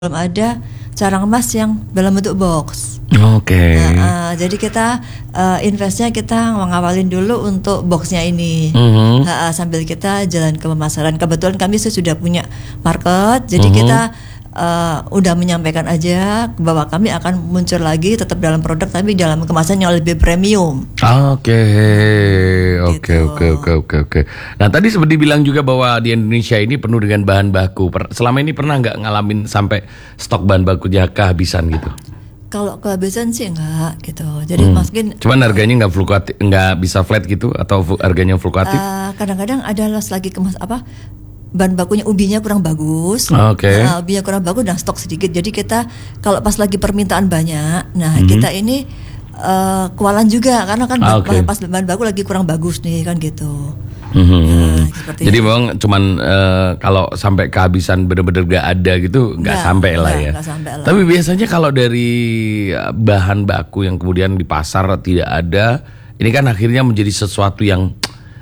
belum ada carang emas yang dalam bentuk box. Oke. Jadi kita investnya kita mengawalin dulu untuk boxnya ini. Sambil kita jalan ke pemasaran. Kebetulan kami sudah punya market, jadi kita udah menyampaikan aja bahwa kami akan muncul lagi tetap dalam produk tapi dalam kemasan yang lebih premium. Oke. Gitu. Oke. Nah tadi seperti bilang juga bahwa di Indonesia ini penuh dengan bahan baku. Selama ini pernah nggak ngalamin sampai stok bahan bakunya kehabisan gitu? Kalau kehabisan sih enggak gitu. Jadi mungkin cuman harganya nggak fluktuatif, nggak bisa flat gitu atau harganya fluktuatif? Kadang-kadang ada lagi bahan bakunya ubinya kurang bagus. Oke. Ubinya kurang bagus dan stok sedikit. Jadi kita kalau pas lagi permintaan banyak, kita ini kewalan juga karena kan pas bahan baku lagi kurang bagus nih kan gitu. Jadi memang cuman kalau sampai kehabisan benar-benar gak ada gitu nggak sampai lah ya. Tapi biasanya kalau dari bahan baku yang kemudian di pasar tidak ada, ini kan akhirnya menjadi sesuatu yang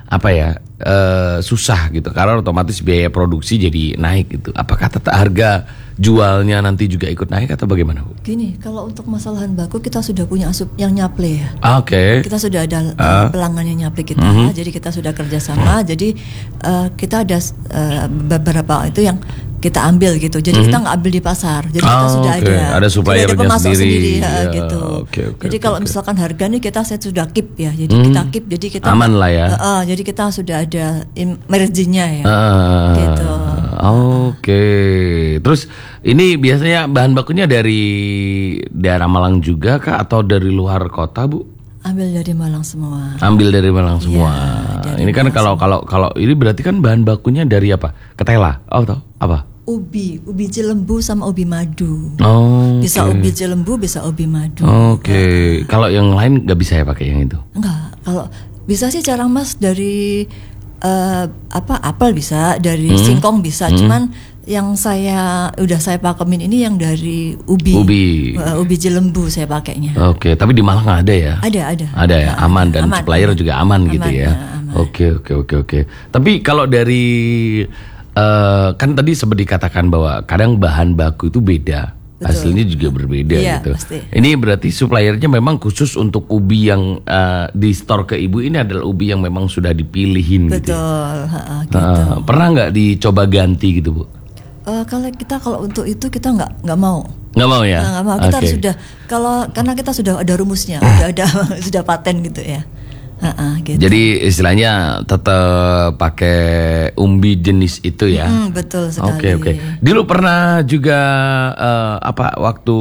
susah gitu karena otomatis biaya produksi jadi naik gitu. Apakah tetap harga jualnya nanti juga ikut naik atau bagaimana, Bu? Gini, kalau untuk masalah bahan baku kita sudah punya asup yang nyaple ya. Oke. Kita sudah ada pelanggan yang nyaple kita, jadi kita sudah kerjasama. Jadi kita ada beberapa itu yang kita ambil gitu. Jadi kita nggak ambil di pasar. Jadi kita sudah ada suppliernya pemasok sendiri ya, gitu. Jadi kalau misalkan harga nih saya sudah keep ya. Jadi kita keep. Jadi kita aman lah ya. Jadi kita sudah ada margin-nya ya. Gitu. Oke. Terus ini biasanya bahan bakunya dari daerah Malang juga kah atau dari luar kota, Bu? Ambil dari Malang semua. Dari ini kan kalau ini berarti kan bahan bakunya dari apa? Ketela. Tahu apa? Ubi jelembu sama ubi madu. Bisa Okay. ubi jelembu, bisa ubi madu. Oke. Kalau yang lain nggak bisa ya pakai yang itu? Enggak. Kalau bisa sih carang mas dari apel bisa, dari singkong bisa. Cuman yang saya pakemin ini yang dari ubi jelembu saya pakainya. Oke, tapi di Malang ada ya? Ada ya, aman dan supplier juga aman gitu ya. Aman. Oke. Tapi kalau dari kan tadi seperti dikatakan bahwa kadang bahan baku itu beda. Betul. Hasilnya juga berbeda gitu. Pasti. Ini berarti suppliernya memang khusus untuk ubi yang di store ke ibu ini adalah ubi yang memang sudah dipilihin. Betul. Gitu. Pernah nggak dicoba ganti gitu, Bu? Kalau untuk itu kita nggak mau. Nggak mau ya? Nggak mau. Kita harus sudah karena kita sudah ada rumusnya, sudah paten gitu ya. Gitu. Jadi istilahnya tetap pakai umbi jenis itu ya. Betul sekali. Oke. Dulu pernah juga waktu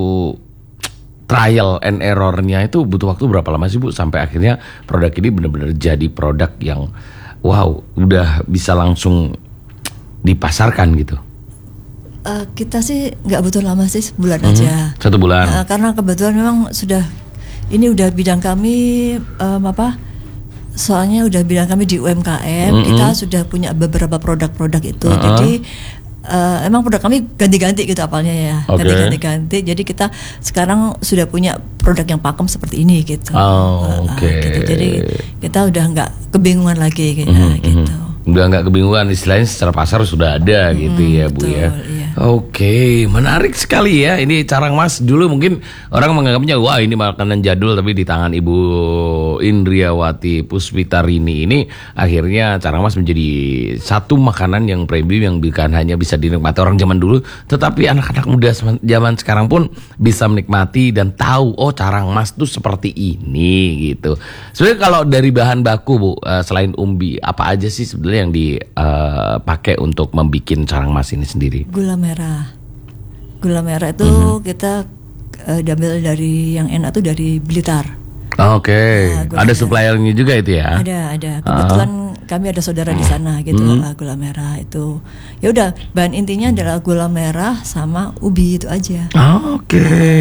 trial and errornya itu butuh waktu berapa lama sih, Bu, sampai akhirnya produk ini benar-benar jadi produk yang wow, udah bisa langsung dipasarkan gitu? Kita sih nggak butuh lama sih, sebulan aja. 1 bulan. Karena kebetulan memang ini udah bidang kami soalnya udah bidang kami di UMKM. Kita sudah punya beberapa produk-produk itu. Jadi emang produk kami ganti-ganti gitu apalnya ya. Ganti-ganti. Jadi kita sekarang sudah punya produk yang pakem seperti ini gitu. Gitu. Jadi kita udah nggak kebingungan lagi gitu. Udah nggak kebingungan, istilahnya secara pasar sudah ada gitu ya, Bu ya. Iya. Oke, menarik sekali ya. Ini carang mas dulu mungkin orang menganggapnya wah ini makanan jadul, tapi di tangan Ibu Indriawati Puspitarini ini akhirnya carang mas menjadi satu makanan yang premium yang bukan hanya bisa dinikmati orang zaman dulu, tetapi anak-anak muda zaman sekarang pun bisa menikmati dan tahu carang mas tuh seperti ini gitu. Sebenarnya kalau dari bahan baku, Bu, selain umbi, apa aja sih sebenarnya yang dipakai untuk membuat carang mas ini sendiri? Gula merah itu kita diambil dari yang enak tuh dari Blitar. Oke. Ada suppliernya juga itu ya? Ada. Kebetulan kami ada saudara di sana gitu. Gula merah itu. Ya udah, bahan intinya adalah gula merah sama ubi itu aja. Oke.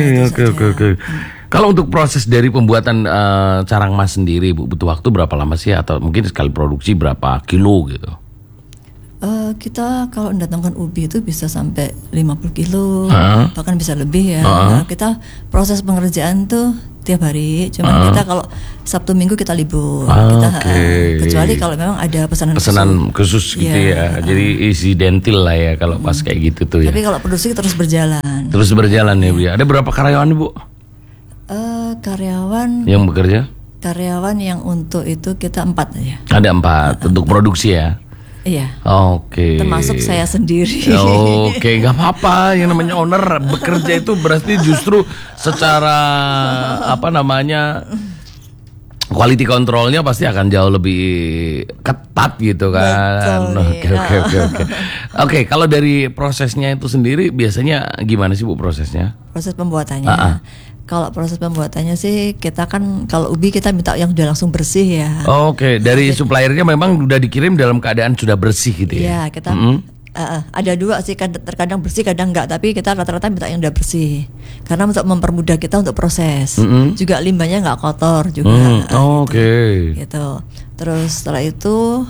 Kalau untuk proses dari pembuatan carang mas sendiri, Bu, butuh waktu berapa lama sih, atau mungkin sekali produksi berapa kilo gitu? Kita kalau mendatangkan ubi itu bisa sampai 50 kilo, bahkan bisa lebih ya. Kita proses pengerjaan tuh tiap hari. Cuman kita kalau Sabtu Minggu kita libur. Kita, kecuali kalau memang ada pesanan khusus gitu ya. Jadi insidental lah ya kalau pas kayak gitu tuh ya. Tapi kalau produksi terus berjalan. Terus berjalan ya Bu ya. Ada berapa karyawan Bu? Karyawan yang bekerja? Karyawan yang untuk itu kita 4 aja. Ada 4 untuk produksi ya. Iya. Oke. Termasuk saya sendiri. Oke, nggak apa-apa. Yang namanya owner bekerja itu berarti justru secara quality controlnya pasti akan jauh lebih ketat gitu kan. Oke, kalau dari prosesnya itu sendiri biasanya gimana sih Bu prosesnya? Proses pembuatannya. Kalau proses pembuatannya sih kita kan kalau ubi kita minta yang udah langsung bersih ya. Oke, dari suppliernya memang udah dikirim dalam keadaan sudah bersih gitu ya. Iya, kita ada 2 sih, terkadang bersih kadang enggak, tapi kita rata-rata minta yang udah bersih. Karena untuk mempermudah kita untuk proses. Juga limbahnya enggak kotor juga. Gitu. Terus setelah itu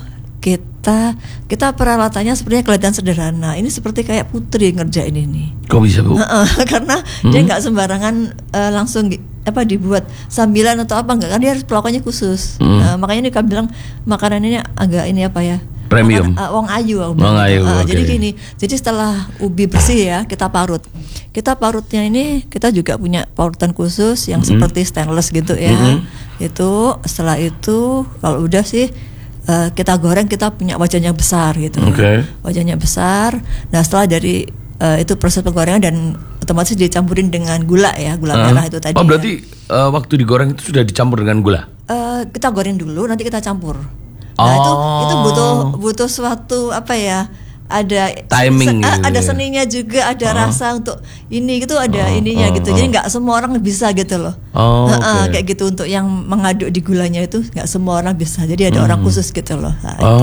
kita peralatannya sebenarnya kelihatan sederhana. Ini seperti kayak putri ngerjain ini. Kok bisa Bu? Karena dia nggak sembarangan langsung dibuat sambilan atau apa enggak, kan dia harus pelakuannya khusus. Makanya ini kami bilang makanan ini agak premium. Wong ayu. Jadi gini. Jadi setelah ubi bersih ya kita parut. Kita parutnya ini kita juga punya parutan khusus yang seperti stainless gitu ya. Itu setelah itu kalau udah sih kita goreng, kita punya wajannya besar gitu. Wajannya besar. Nah setelah dari itu proses penggorengan dan otomatis dicampurin dengan gula ya, gula merah itu tadi. Berarti waktu digoreng itu sudah dicampur dengan gula? Kita goreng dulu, nanti kita campur. Nah itu butuh suatu ada timing ada seninya juga, ada rasa untuk ini gitu, ada ininya gitu. Jadi nggak semua orang bisa gitu loh. Kayak gitu, untuk yang mengaduk di gulanya itu nggak semua orang bisa. Jadi ada orang khusus gitu loh.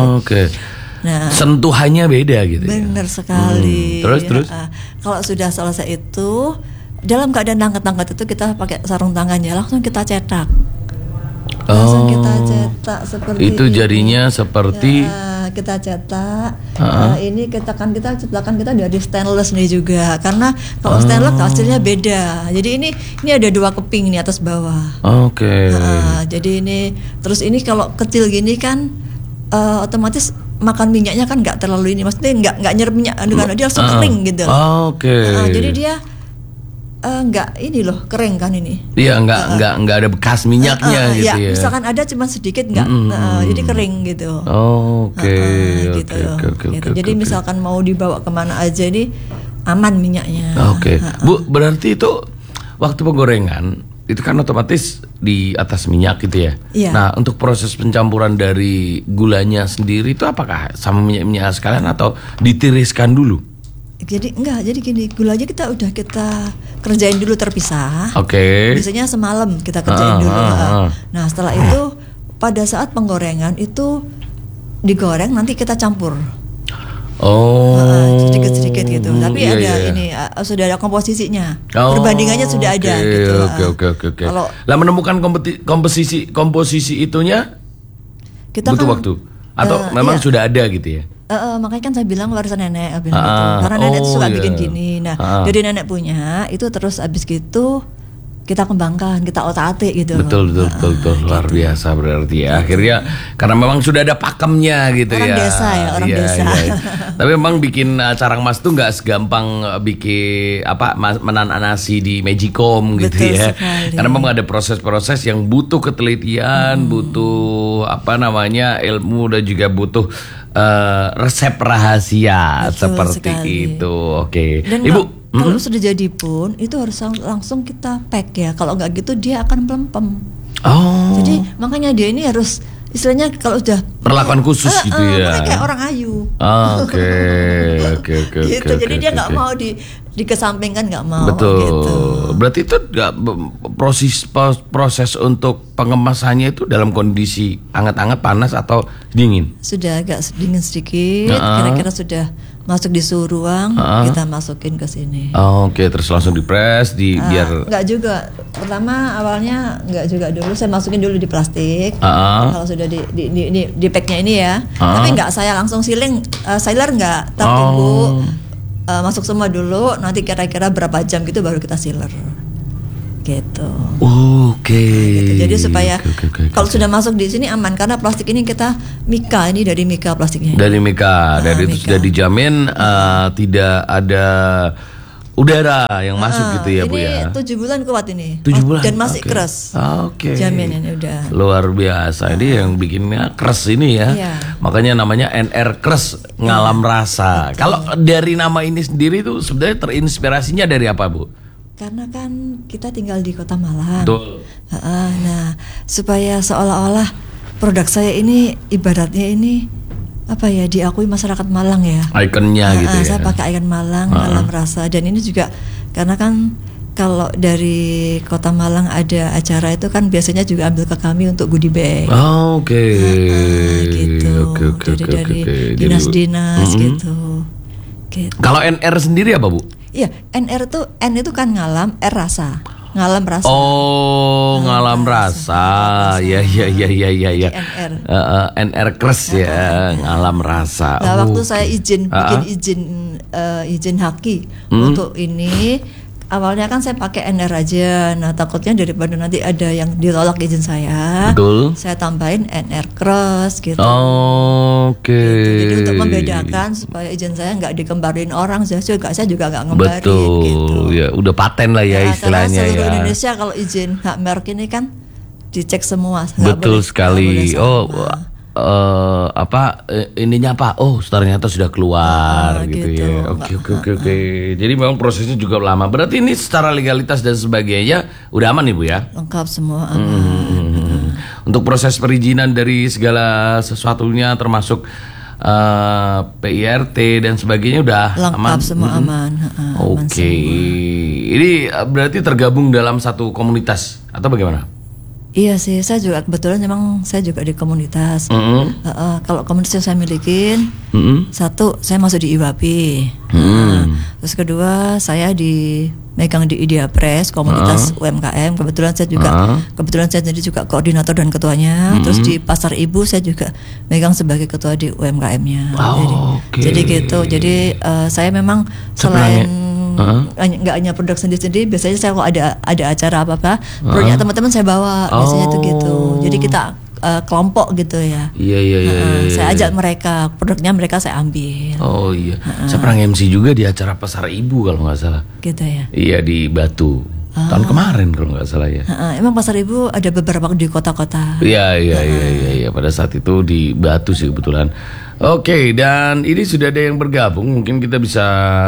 Nah, sentuhannya beda gitu. Bener sekali. Terus. Kalau sudah selesai itu, dalam keadaan angkat-angkat itu kita pakai sarung tangannya, langsung kita cetak. Langsung kita cetak seperti itu jadinya seperti kita cetak. Ini kita cetakan kita dari stainless nih juga, karena kalau stainless hasilnya beda. Jadi ini ada 2 keping nih atas bawah. Jadi ini terus ini kalau kecil gini kan otomatis makan minyaknya kan nggak terlalu ini, maksudnya nggak nyerap minyak, dia langsung kering gitu. Jadi dia nggak ini loh, kering kan ini. Iya, nggak ada bekas minyaknya gitu ya. Misalkan ada cuma sedikit nggak, jadi kering gitu. Jadi misalkan mau dibawa kemana aja ini aman minyaknya. Bu, berarti itu waktu penggorengan itu kan otomatis di atas minyak gitu ya. Nah, untuk proses pencampuran dari gulanya sendiri itu apakah sama minyak sekalian atau ditiriskan dulu? Jadi gini, gulanya kita kerjain dulu terpisah. Biasanya semalam kita kerjain dulu. Nah setelah itu pada saat penggorengan itu digoreng, nanti kita campur. Sedikit-sedikit gitu. Tapi sudah ada komposisinya. Perbandingannya sudah ada gitu. Kalau menemukan komposisi itunya kita butuh waktu atau memang sudah ada gitu ya? Makanya kan saya bilang warisan nenek, gitu. Karena nenek suka bikin gini. Nah, dari nenek punya itu, terus abis gitu kita kembangkan, kita otak-atik gitu. Betul, luar biasa berarti ya. Akhirnya karena memang sudah ada pakemnya gitu orang ya. Orang desa. Tapi memang bikin carang mas tuh nggak segampang bikin menanasi di Magicom gitu. Betul ya. Sekali. Karena memang ada proses-proses yang butuh ketelitian, butuh ilmu, dan juga butuh resep rahasia. Betul seperti sekali. Itu. Dan Ibu, kalau sudah jadi pun itu harus langsung kita pack ya. Kalau nggak gitu dia akan melempem. Jadi makanya dia ini harus istilahnya kalau sudah perlakuan khusus gitu ya. Kayak orang ayu. Gitu. Jadi dia nggak mau dikesampingkan, nggak mau. Betul. Gitu. Berarti itu nggak proses untuk pengemasannya itu dalam kondisi hangat-hangat, panas atau dingin? Sudah agak dingin sedikit. Kira-kira sudah masuk di suhu ruang, kita masukin ke sini. Terus langsung dipres biar. Enggak juga. Pertama awalnya enggak juga dulu, saya masukin dulu di plastik. Kalau sudah di packnya ini ya. Tapi enggak saya langsung sealer enggak, tunggu masuk semua dulu, nanti kira-kira berapa jam gitu baru kita sealer. gitu. Oke. Gitu. Jadi supaya Oke. kalau sudah masuk di sini aman, karena plastik ini kita Mika, ini dari Mika plastiknya. Dari Mika, dari itu Mika. sudah dijamin tidak ada udara yang masuk gitu ya Bu ya. Ini 7 bulan kuat ini. 7 bulan Dan masih oke. keras. Oke. Jamin ini udah. Luar biasa. Ini yang bikinnya keras ini ya. Iya. Makanya namanya NR Keras, ngalam rasa. Kalau dari nama ini sendiri tuh sebenarnya terinspirasinya dari apa Bu? Karena kan kita tinggal di Kota Malang. Betul. Nah, supaya seolah-olah produk saya ini ibaratnya ini apa ya, diakui masyarakat Malang ya. Ikonnya gitu ya. Saya pakai ikon Malang, ngalam rasa, dan ini juga karena kan kalau dari Kota Malang ada acara itu kan biasanya juga ambil ke kami untuk goodie bag. Oke. Gitu. Jadi dari dinas-dinas gitu. Kalau NR sendiri apa Bu? Iya, NR tuh, N itu kan ngalam, R rasa. Ngalam rasa. Oh, ngalam rasa. Ya. NR. NR Keras ya, ngalam rasa. Nah, waktu saya bikin izin haki untuk ini, awalnya kan saya pakai NR aja. Nah, takutnya daripada nanti ada yang ditolak izin saya, Betul. saya tambahin NR Cross gitu. Oke. Jadi untuk membedakan supaya izin saya nggak dikembarin orang, saya juga nggak ngembarin. Betul. Gitu. Ya, udah paten lah ya Karena istilahnya seluruh ya. Indonesia kalau izin hak merek ini kan dicek semua. Nggak Betul boleh- sekali. nggak boleh sama. Ininya apa? Oh, ternyata sudah keluar gitu, gitu. ya. Oke. Jadi memang prosesnya juga lama. Berarti ini secara legalitas dan sebagainya udah aman nih Bu ya? Lengkap semua aman. Untuk proses perizinan dari segala sesuatunya termasuk PIRT dan sebagainya udah Lengkap aman. semua aman. Aman Oke. semua. Ini berarti tergabung dalam satu komunitas atau bagaimana? Iya sih, saya juga kebetulan memang saya juga di komunitas. Kalau komunitas yang saya milikin, satu saya masuk di IWAPI. Terus kedua saya megang di Idea Press, komunitas UMKM. Kebetulan saya jadi juga koordinator dan ketuanya. Terus di Pasar Ibu saya juga megang sebagai ketua di UMKM-nya. Jadi gitu. Jadi saya memang selain nggak hanya produk sendiri, biasanya saya kalau ada acara apa produknya teman-teman saya bawa, biasanya tuh gitu. Jadi kita kelompok gitu ya. Iya. Saya ajak mereka, produknya mereka saya ambil. Oh iya. Saya pernah MC juga di acara Pasar Ibu kalau nggak salah. Gitu ya. Iya di Batu. Tahun kemarin kalau nggak salah ya. Emang Pasar Ibu ada beberapa di kota-kota. Iya. Pada saat itu di Batu sih kebetulan. Oke, dan ini sudah ada yang bergabung. Mungkin kita bisa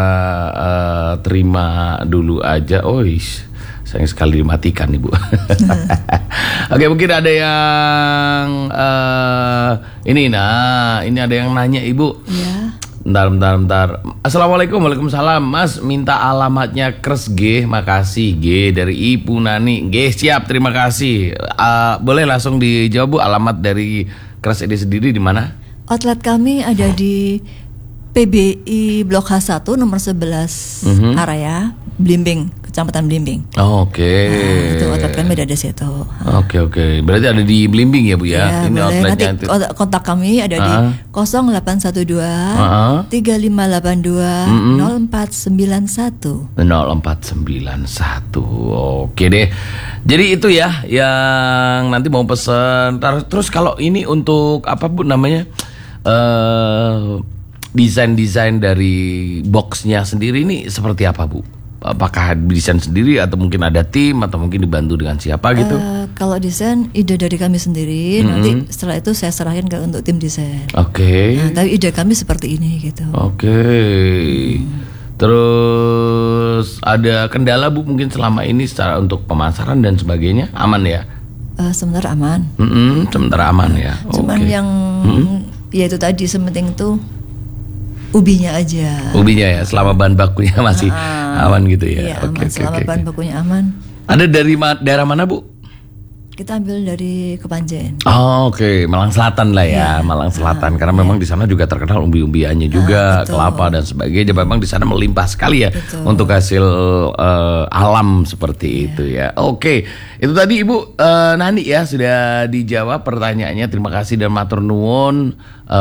terima dulu aja. Oh, sayang sekali dimatikan nih Bu. Oke, mungkin ada yang ini ada yang nanya Ibu. Iya. Bentar. Assalamualaikum, waalaikumsalam. Mas minta alamatnya Kres G, makasih G dari Ibu Nani. G siap, terima kasih. Boleh langsung dijawab Bu, alamat dari Kres ini sendiri di mana? Outlet kami ada di PBI Blok H1 nomor 11 area Blimbing, Kecamatan Blimbing. Oke. Itu outlet kami ada di situ. Oke. Berarti ada di Blimbing ya Bu ya? Ya, Ini boleh. Nanti outletnya. kontak kami ada di 0812 3582 0491. 0491. Oke deh. Jadi itu ya yang nanti mau pesen. Terus kalau ini untuk apa Bu namanya? Desain dari boxnya sendiri ini seperti apa Bu? Apakah desain sendiri atau mungkin ada tim atau mungkin dibantu dengan siapa gitu? Kalau desain ide dari kami sendiri, nanti setelah itu saya serahin untuk tim desain. Oke. Nah, tapi ide kami seperti ini gitu. Oke. Terus ada kendala Bu mungkin selama ini secara untuk pemasaran dan sebagainya aman ya? Sebenarnya aman. Sementara aman ya. Cuman yang ya itu tadi sementing tuh ubinya aja. Ubinya ya, selama bahan bakunya masih aman gitu ya. Iya, aman. Selama bahan bakunya aman. Ada dari daerah mana Bu? Kita ambil dari Kepanjen. Oh, oke. Malang Selatan lah ya, Malang Selatan. Karena memang di sana juga terkenal umbi-umbiannya juga, kelapa dan sebagainya. Memang di sana melimpah sekali ya untuk hasil alam seperti itu ya. Oke, itu tadi Ibu Nani ya sudah dijawab pertanyaannya. Terima kasih dan matur nuwun.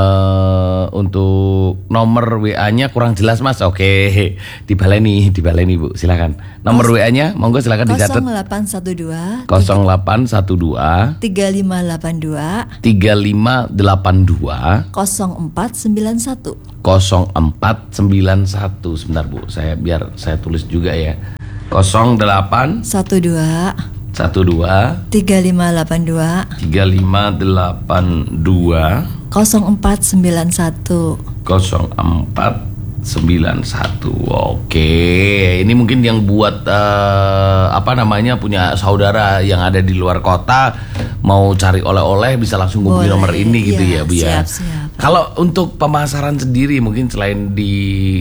Untuk nomor WA-nya kurang jelas Mas. Oke, dibaleni Bu. Silakan. Nomor WA-nya monggo silakan dicatat. 0812 0812 3582 3582 0491. 0491. Sebentar Bu, biar saya tulis juga ya. 08 12 3582 3582 0491. 0491. Oke, ini mungkin yang buat punya saudara yang ada di luar kota mau cari oleh-oleh bisa langsung hubungi nomor ini gitu ya Bu ya. Siap. Kalau untuk pemasaran sendiri mungkin selain di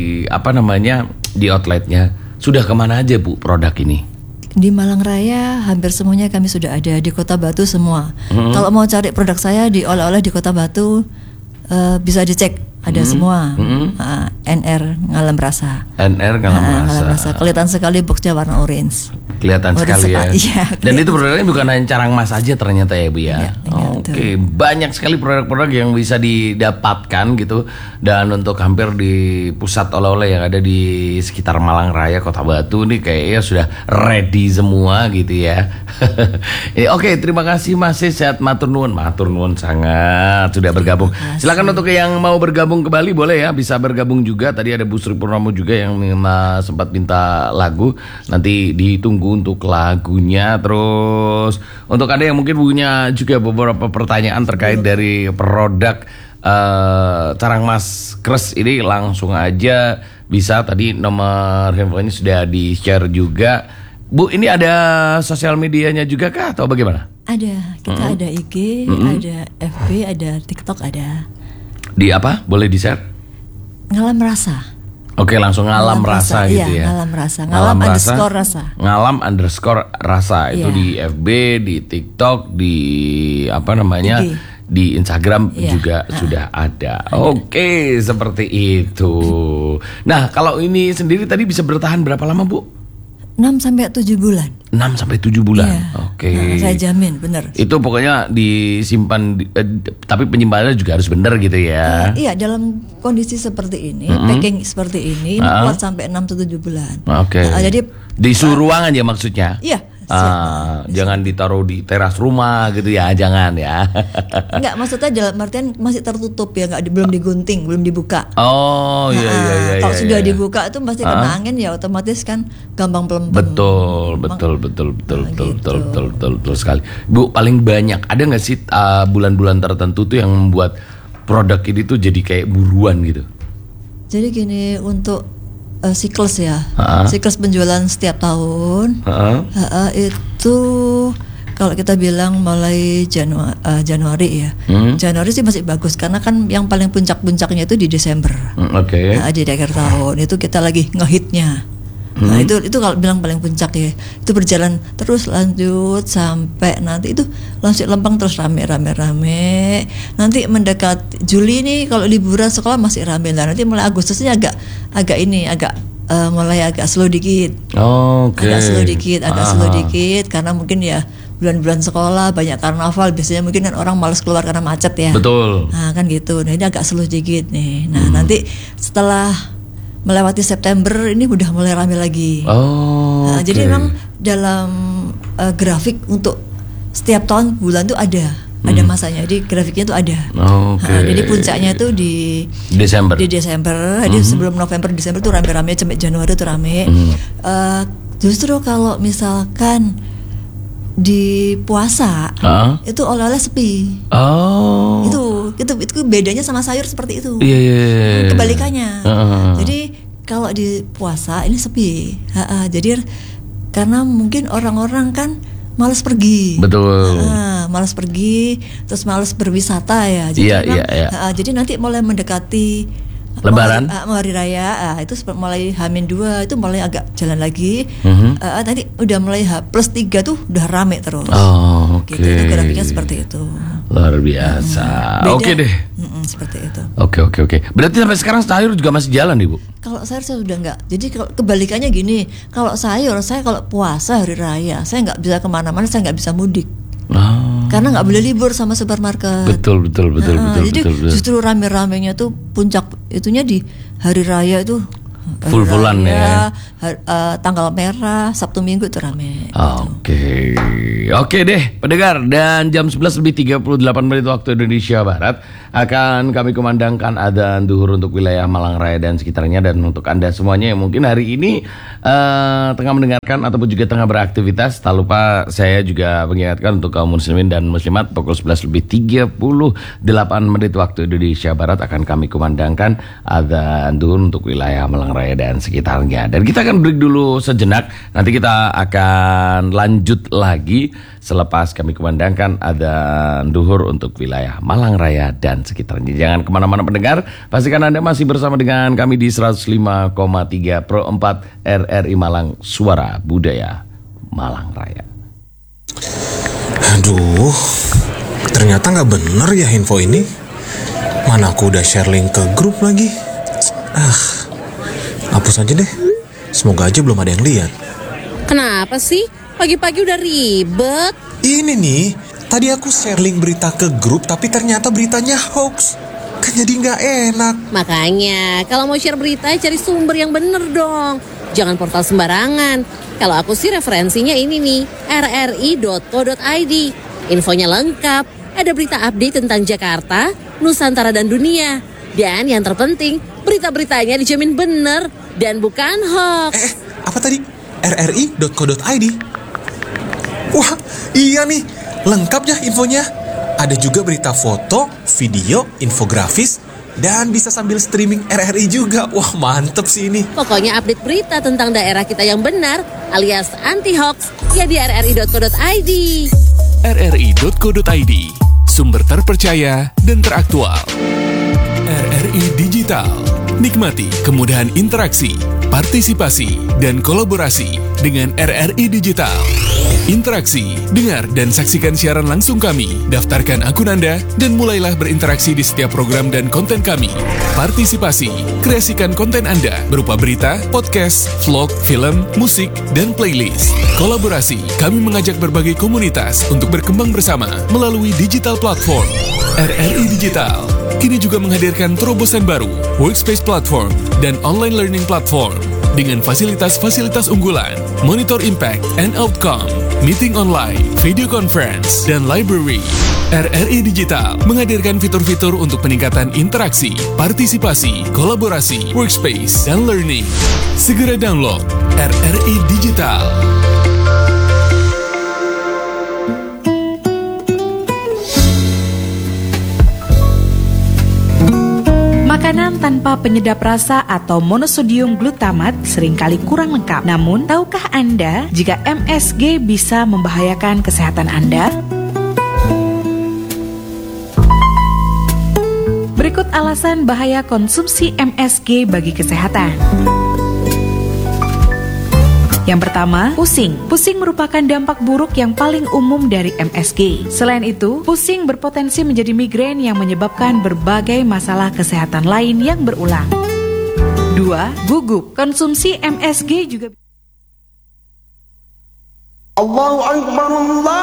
di outletnya sudah kemana aja Bu produk ini? Di Malang Raya hampir semuanya kami sudah ada, di Kota Batu semua. Kalau mau cari produk saya di oleh-oleh di Kota Batu bisa dicek, ada semua. NR Ngalam Rasa. NR Ngalam Rasa. Kelihatan sekali boxnya warna orange. Kelihatan sekali ya. Iya, dan itu produknya bukan hanya carang mas aja ternyata ya Bu ya. Oke, banyak sekali produk-produk yang bisa didapatkan gitu. Dan untuk hampir di pusat oleh-oleh yang ada di sekitar Malang Raya, Kota Batu nih kayaknya sudah ready semua gitu ya. Oke, terima kasih Mas, sehat matur nuwun sangat sudah bergabung. Silakan untuk yang mau bergabung kembali boleh ya, bisa bergabung juga. Tadi ada Bu Sri Purnomo juga yang sempat minta lagu. Nanti ditunggu untuk lagunya. Terus untuk ada yang mungkin punya juga beberapa pertanyaan terkait dari produk carang mas Kres ini, langsung aja bisa. Tadi nomor handphonenya sudah di-share juga. Bu, ini ada sosial medianya juga kah atau bagaimana? Ada, kita ada IG, ada FB, ada TikTok, ada. Di apa? Boleh di-share? Ngalam Rasa. Oke, langsung ngalam rasa gitu ya. Ngalam Rasa. Ngalam underscore rasa. Ngalam underscore rasa itu di FB, di TikTok, di IG. Di Instagram juga sudah ada. Oke, seperti itu. Nah, kalau ini sendiri tadi bisa bertahan berapa lama Bu? 6-7 bulan. 6-7 bulan. Iya. Oke. Saya jamin, benar. Itu pokoknya disimpan, tapi penyimpanannya juga harus benar gitu ya. Iya, dalam kondisi seperti ini, packing seperti ini kuat sampai 6-7 bulan. Oke. Jadi di suhu ruangan ya maksudnya? Iya. Jangan ditaruh di teras rumah gitu ya, jangan ya. Enggak, maksudnya dalam artian masih tertutup ya, belum digunting, belum dibuka. Oh iya. Kalau sudah dibuka itu pasti kena angin ya, otomatis kan gampang pelempem. Betul sekali. Bu, paling banyak ada nggak sih bulan-bulan tertentu tuh yang membuat produk ini tuh jadi kayak buruan gitu? Jadi gini, untuk siklus ya, siklus penjualan setiap tahun itu kalau kita bilang mulai Januari ya, Januari sih masih bagus karena kan yang paling puncak-puncaknya itu di Desember. Di akhir tahun itu kita lagi ngehitnya. Nah itu kalau bilang paling puncak ya, itu berjalan terus lanjut sampai nanti itu langsung lempeng terus rame. Nanti mendekat Juli nih kalau liburan sekolah masih rame lah. Nanti mulai Agustusnya mulai agak slow dikit. Agak slow dikit karena mungkin ya bulan-bulan sekolah banyak karnaval, biasanya mungkin kan orang malas keluar karena macet ya. Betul. Nah kan gitu. Nah ini agak slow dikit nih. Nah nanti setelah melewati September ini udah mulai rame lagi. Jadi memang dalam grafik untuk setiap tahun bulan tuh ada masanya. Jadi grafiknya tuh ada. Jadi puncaknya tuh di Desember. Jadi sebelum November Desember tuh rame-rame, sampai Januari tuh rame. Justru kalau misalkan di puasa itu oleh-oleh sepi. Itu bedanya sama sayur seperti itu. Kebalikannya. Jadi kalau di puasa ini sepi. Jadi karena mungkin orang-orang kan malas pergi. Betul. Malas pergi, terus malas berwisata ya. Jadi jadi nanti mulai mendekati Lebaran, hari raya, itu mulai H-2 itu mulai agak jalan lagi. Tadi udah mulai H+3 tuh udah rame terus. Oh, oke. Gitu, itu grafiknya seperti itu. Luar biasa. Oke deh. Seperti itu. Oke. Berarti sampai sekarang sayur juga masih jalan, Ibu? Kalau sayur saya sudah enggak. Jadi kalau kebalikannya gini, kalau sayur saya kalau puasa hari raya saya nggak bisa kemana-mana, saya nggak bisa mudik. Karena nggak boleh libur sama supermarket. Betul. Jadi justru rame-ramenya tuh puncak itunya di hari raya itu. Full-fullan ya. Tanggal merah, Sabtu Minggu itu rame. Oke deh, pendengar. Dan jam 11:38 waktu Indonesia Barat akan kami kumandangkan adzan zuhur untuk wilayah Malang Raya dan sekitarnya. Dan untuk Anda semuanya yang mungkin hari ini tengah mendengarkan ataupun juga tengah beraktivitas, tak lupa saya juga mengingatkan untuk kaum muslimin dan muslimat, pukul 11:38 waktu Indonesia Barat akan kami kumandangkan adzan zuhur untuk wilayah Malang Raya dan sekitarnya. Dan kita akan break dulu sejenak. Nanti kita akan lanjut lagi selepas kami kumandangkan adzan zuhur untuk wilayah Malang Raya dan sekitarnya. Jangan kemana-mana pendengar. Pastikan Anda masih bersama dengan kami di 105,3 Pro 4 RRI Malang, Suara Budaya Malang Raya. Aduh, ternyata nggak bener ya info ini. Mana aku udah share link ke grup lagi. Hapus aja deh. Semoga aja belum ada yang lihat. Kenapa sih? Pagi-pagi udah ribet. Ini nih, tadi aku share link berita ke grup, tapi ternyata beritanya hoax. Kan jadi nggak enak. Makanya, kalau mau share berita, cari sumber yang bener dong. Jangan portal sembarangan. Kalau aku sih referensinya ini nih, rri.co.id. Infonya lengkap, ada berita update tentang Jakarta, Nusantara dan dunia. Dan yang terpenting, berita-beritanya dijamin bener dan bukan hoax. Apa tadi? rri.co.id. Wah, iya nih, lengkap ya infonya. Ada juga berita foto, video, infografis, dan bisa sambil streaming RRI juga. Wah, mantep sih ini. Pokoknya update berita tentang daerah kita yang benar, alias anti-hoax, ya di rri.co.id. rri.co.id, sumber terpercaya dan teraktual. RRI Digital. Nikmati kemudahan interaksi, partisipasi, dan kolaborasi dengan RRI Digital. Interaksi, dengar dan saksikan siaran langsung kami. Daftarkan akun Anda dan mulailah berinteraksi di setiap program dan konten kami. Partisipasi, kreasikan konten Anda berupa berita, podcast, vlog, film, musik, dan playlist. Kolaborasi, kami mengajak berbagai komunitas untuk berkembang bersama melalui digital platform. RRI Digital kini juga menghadirkan terobosan baru, workspace platform, dan online learning platform dengan fasilitas-fasilitas unggulan, monitor impact and outcome, meeting online, video conference, dan library. RRI Digital menghadirkan fitur-fitur untuk peningkatan interaksi, partisipasi, kolaborasi, workspace, dan learning. Segera download RRI Digital. Makanan tanpa penyedap rasa atau monosodium glutamat seringkali kurang lengkap. Namun, tahukah Anda jika MSG bisa membahayakan kesehatan Anda? Berikut alasan bahaya konsumsi MSG bagi kesehatan. Yang pertama, pusing. Pusing merupakan dampak buruk yang paling umum dari MSG. Selain itu, pusing berpotensi menjadi migrain yang menyebabkan berbagai masalah kesehatan lain yang berulang. 2. Gugup. Konsumsi MSG juga... Allahu Akbar, Allah.